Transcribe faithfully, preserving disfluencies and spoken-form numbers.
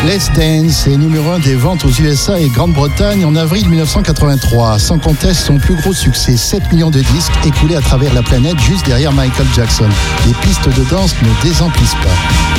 Let's Dance est numéro un des ventes aux U S A et Grande-Bretagne en avril mille neuf cent quatre-vingt-trois. Sans conteste, son plus gros succès, sept millions de disques écoulés à travers la planète juste derrière Michael Jackson. Les pistes de danse ne désemplissent pas.